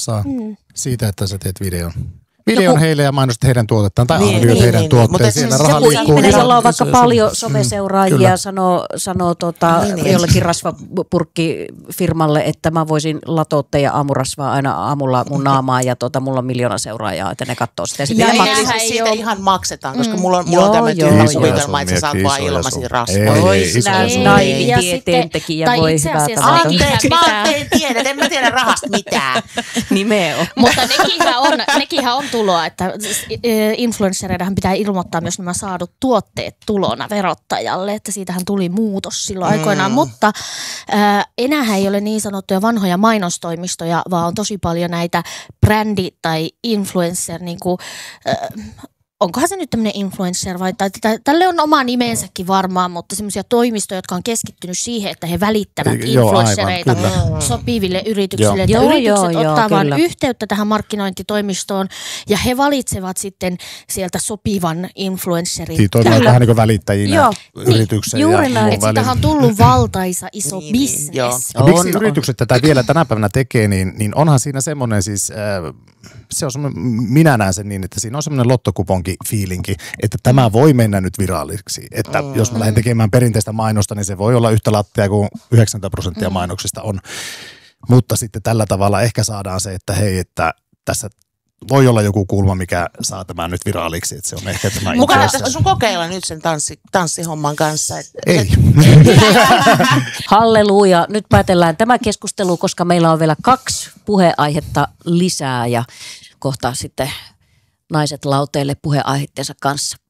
maksaa siitä, että sä teet videon heille ja mainostat heidän tuotettaan tai arvioit heidän tuotteen. Siellä raha liikkuu. Jolla on vaikka paljon someseuraajia, sanoo jollekin rasvapurkkifirmalle, että mä voisin latoa teidän aamurasvaa aina aamulla mun naamaa ja mulla on 1 miljoona seuraajaa, että ne katsoo sitä. Ja siitä ihan maksetaan, koska mulla on tämmöinen tyhmä kuvitelma, että sä saat vaan ilmaisin rasvaa. Naivi tieteentekijä voi hyvää tavalla. Anteeksi, mä en tiedä rahasta mitään. Nimenomaan. Mutta nekinhän on tuloa, että influenssereidenhän pitää ilmoittaa myös nämä saadut tuotteet tulona verottajalle, että siitähän tuli muutos silloin aikoinaan, mutta enää ei ole niin sanottuja vanhoja mainostoimistoja, vaan on tosi paljon näitä brändi- tai influencer, niin kuin, onkohan se nyt tämmöinen influencer vai tälle on oma nimensäkin varmaan, mutta semmoisia toimistoja, jotka on keskittynyt siihen, että he välittävät influenssereita sopiville yrityksille. Että yritykset ottaa vaan yhteyttä tähän markkinointitoimistoon ja he valitsevat sitten sieltä sopivan influensserin. Niin toimii vähän niin kuin välittäjinä yrityksen. Juuri näin. Että siitähän on tullut valtaisa iso business. Miksi yritykset tätä vielä tänä päivänä tekee, niin onhan siinä semmoinen siis, se on semmoinen, minä näen sen niin, että siinä on semmoinen lottokuponki-fiilinki, että tämä voi mennä nyt viraaliksi. Että jos mä lähden tekemään perinteistä mainosta, niin se voi olla yhtä lattia kuin 90% mainoksista on. Mutta sitten tällä tavalla ehkä saadaan se, että hei, että tässä voi olla joku kulma, mikä saa tämän nyt viraaliksi, että se on ehkä tämä mukana sun kokeilla nyt sen tanssihomman kanssa. Ei. Halleluja. Nyt päätellään tämä keskustelu, koska meillä on vielä 2 puheaihetta lisää ja kohta sitten naiset lauteille puheaiheitteensa kanssa.